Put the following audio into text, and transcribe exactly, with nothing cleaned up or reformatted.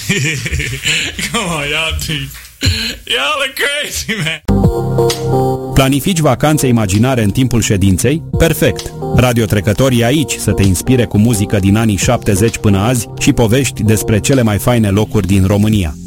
Come on, y'all, y'all are crazy, man. Planifici vacanțe imaginare în timpul ședinței? Perfect! Radiotrecătorii aici să te inspire cu muzică din anii șaptezeci până azi și povești despre cele mai faine locuri din România.